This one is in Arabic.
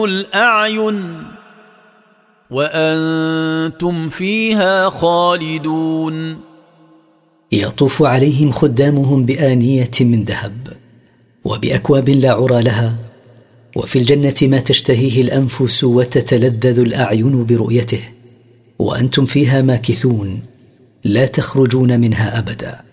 الأعين وأنتم فيها خالدون. يطوف عليهم خدامهم بآنية من ذهب وبأكواب لا عرى لها، وفي الجنة ما تشتهيه الأنفس وتتلذذ الأعين برؤيته، وأنتم فيها ماكثون لا تخرجون منها أبدا.